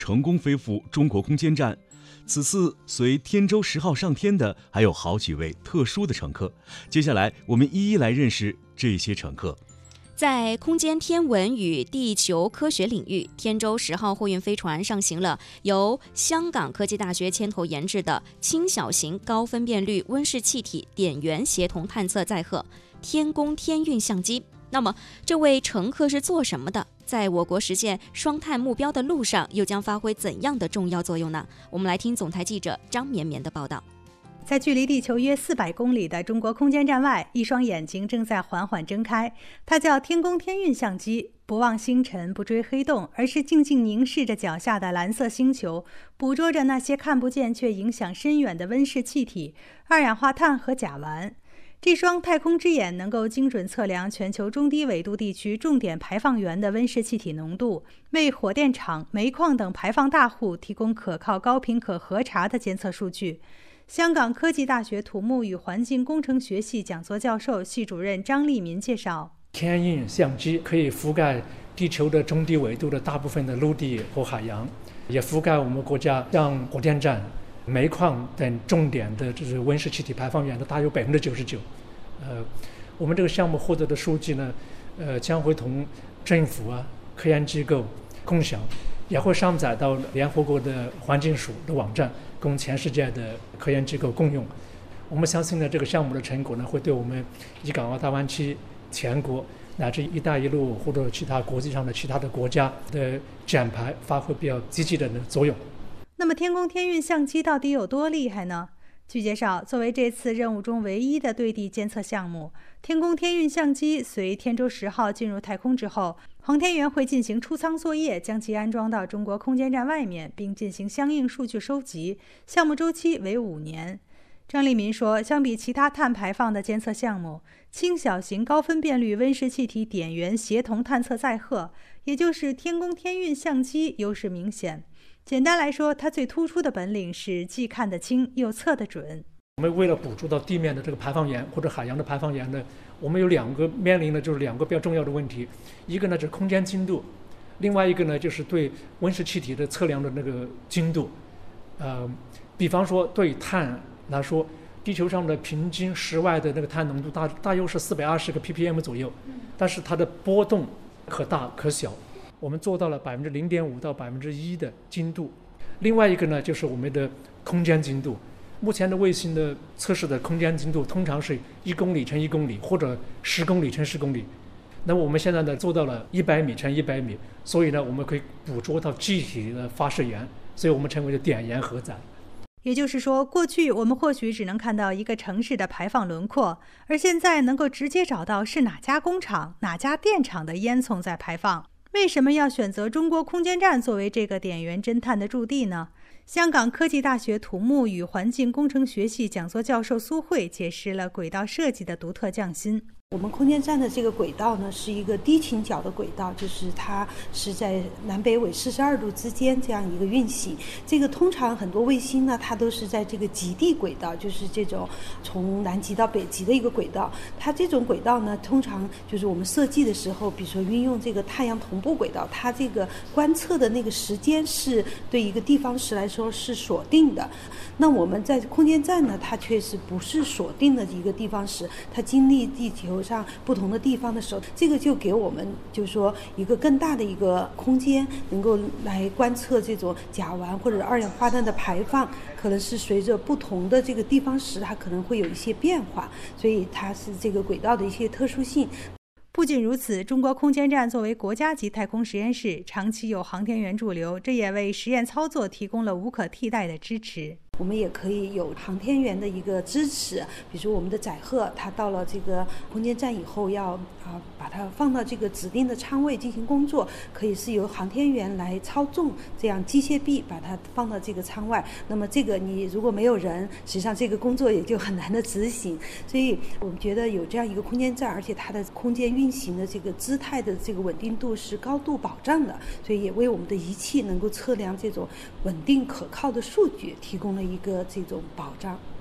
成功飞赴中国空间站。此次随天舟10号上天的还有好几位特殊的乘客，接下来我们一一来认识这些乘客。 在空间天文与地球科学领域，天舟10号货运飞船上行了由香港科技大学牵头研制的轻小型高分辨率温室气体点源协同探测载荷天宫天运相机。那么这位乘客是做什么的？在我国实现双碳目标的路上，又将发挥怎样的重要作用呢？我们来听总台记者张绵绵的报道。 在距离地球约400公里的中国空间站外，一双眼睛正在缓缓睁开，它叫天宫天运相机，不望星辰，不追黑洞，而是静静凝视着脚下的蓝色星球，捕捉着那些看不见却影响深远的温室气体、二氧化碳和甲烷。这双太空之眼能够精准测量全球中低纬度地区重点排放源的温室气体浓度，为火电厂、煤矿等排放大户提供可靠、高频可核查的监测数据。香港科技大学土木与环境工程学系讲座教授、系主任张立民介绍， 天运相机可以覆盖地球的中低纬度的大部分的陆地和海洋，也覆盖我们国家像火电站、煤矿等重点的就是温室气体排放源的大约99%。我们这个项目获得的数据呢，将会同政府啊、科研机构共享，也会上载到联合国的环境署的网站，供全世界的科研机构共用。我们相信呢，这个项目的成果呢，会对我们粤港澳大湾区全国乃至一带一路或者其他国际上的其他的国家的减排发挥比较积极的作用。 那么天宫天运相机到底有多厉害呢？据介绍，作为这次任务中唯一的对地监测项目，天宫天运相机随天舟10号进入太空之后，航天员会进行出舱作业，将其安装到中国空间站外面，并进行相应数据收集。项目周期为5年。张立民说，相比其他碳排放的监测项目，轻小型高分辨率温室气体点源协同探测载荷，也就是天宫天运相机优势明显。简单来说，它最突出的本领是既看得清又测得准。 我们为了捕捉到地面的这个排放源或者海洋的排放源呢，我们有面临的就是2个比较重要的问题，一个呢就是空间精度，另外一个呢就是对温室气体的测量的那个精度。比方说对碳来说，地球上的平均室外的那个碳浓度大约是420个 ppm 左右，但是它的波动可大可小。我们做到了0.5%到1%的精度。另外一个呢，就是我们的空间精度。目前的卫星的测试的空间精度通常是1公里乘1公里，或者10公里乘10公里。那么我们现在呢做到了100米乘100米，所以呢我们可以捕捉到具体的发射源，所以我们称为的点源荷载。 也就是说，过去我们或许只能看到一个城市的排放轮廓，而现在能够直接找到是哪家工厂、哪家电厂的烟囱在排放。为什么要选择中国空间站作为这个点源侦探的驻地呢？香港科技大学土木与环境工程学系讲座教授苏慧解释了轨道设计的独特匠心。 我们空间站的这个轨道呢，是一个低倾角的轨道，就是它是在南北纬42度之间这样一个运行。这个通常很多卫星呢，它都是在这个极地轨道，就是这种从南极到北极的一个轨道。它这种轨道呢，通常就是我们设计的时候，比如说运用这个太阳同步轨道，它这个观测的那个时间是对一个地方时来说是锁定的。那我们在空间站呢，它确实不是锁定的一个地方时，它经历地球上不同的地方的时候，这个就给我们就是说一个更大的一个空间，能够来观测这种甲烷或者二氧化碳的排放，可能是随着不同的这个地方时，它可能会有一些变化，所以它是这个轨道的一些特殊性。 不仅如此，中国空间站作为国家级太空实验室，长期有航天员驻留，这也为实验操作提供了无可替代的支持。 我们也可以有航天员的一个支持，比如说我们的载荷，它到了这个空间站以后要把它放到这个指定的舱位进行工作，可以是由航天员来操纵这样机械臂把它放到这个舱外。那么这个你如果没有人，实际上这个工作也就很难的执行。所以我们觉得有这样一个空间站，而且它的空间运行的这个姿态的这个稳定度是高度保障的，所以也为我们的仪器能够测量这种稳定可靠的数据提供了一个这种保障。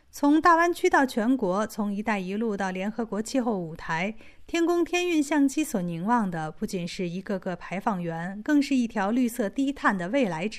从大湾区到全国，从“一带一路”到联合国气候舞台，天宫天运相机所凝望的不仅是一个个排放源，更是一条绿色低碳的未来之